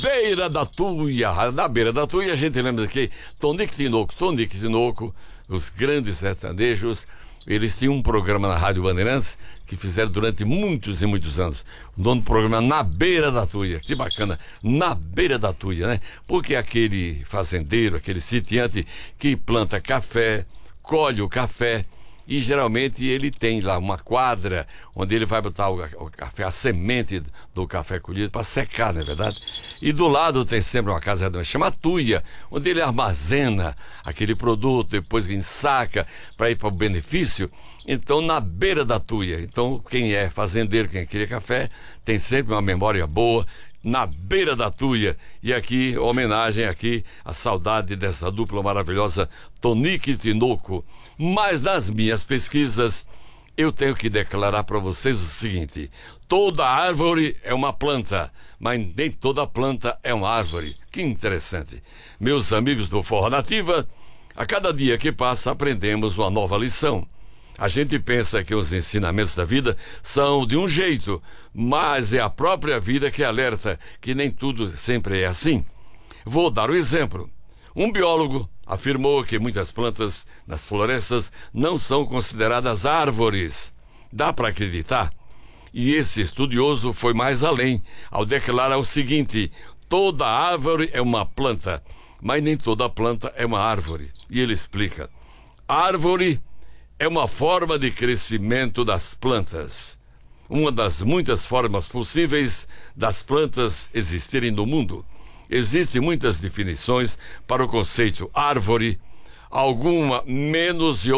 beira da tuia. Na beira da tuia a gente lembra que Tonico Tinoco, os grandes sertanejos, eles tinham um programa na Rádio Bandeirantes que fizeram durante muitos e muitos anos. O nome do programa Na Beira da Tuia. Que bacana, Na Beira da Tuia, né? Porque aquele fazendeiro, aquele sitiante que planta café, colhe o café e geralmente ele tem lá uma quadra onde ele vai botar o café, a semente do café colhido para secar, não é verdade? E do lado tem sempre uma casa chama tuia, onde ele armazena aquele produto, depois ensaca para ir para o benefício. Então, na beira da tuia. Então, quem é fazendeiro, quem cria café, tem sempre uma memória boa. Na beira da tuia. E aqui, homenagem aqui, à saudade dessa dupla maravilhosa, Tonico e Tinoco. Mas nas minhas pesquisas, eu tenho que declarar para vocês o seguinte: toda árvore é uma planta, mas nem toda planta é uma árvore. Que interessante. Meus amigos do Forró Nativa, a cada dia que passa aprendemos uma nova lição. A gente pensa que os ensinamentos da vida são de um jeito, mas é a própria vida que alerta que nem tudo sempre é assim. Vou dar um exemplo. Um biólogo afirmou que muitas plantas nas florestas não são consideradas árvores. Dá para acreditar? E esse estudioso foi mais além ao declarar o seguinte: toda árvore é uma planta, mas nem toda planta é uma árvore. E ele explica: árvore é uma forma de crescimento das plantas. Uma das muitas formas possíveis das plantas existirem no mundo. Existem muitas definições para o conceito árvore, alguma menos e